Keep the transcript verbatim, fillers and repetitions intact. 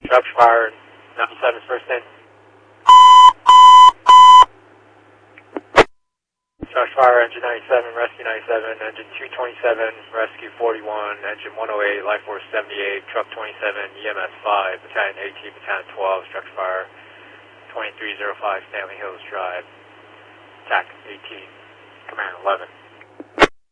Structure fire, ninety-seven first in. Structure fire, engine ninety-seven, rescue ninety-seven, engine two twenty-seven, rescue forty-one, engine one oh eight, life force seventy-eight, truck twenty-seven, E M S five, battalion eighteen, battalion twelve, structure fire, twenty-three oh five Stanley Hills Drive, attack eighteen, command eleven.